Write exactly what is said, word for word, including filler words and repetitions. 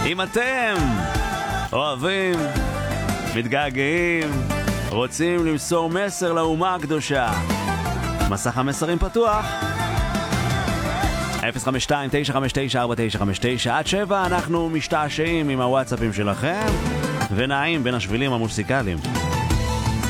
אם אתם אוהבים, מתגעגעים, רוצים למסור מסר לאומה הקדושה, מסך המסרים פתוח. אפס חמש שתיים תשע חמש תשע ארבע תשע חמש תשע עד שבע אנחנו משתעשעים עם הוואטסאפים שלכם ונעים בין השבילים המוסיקליים.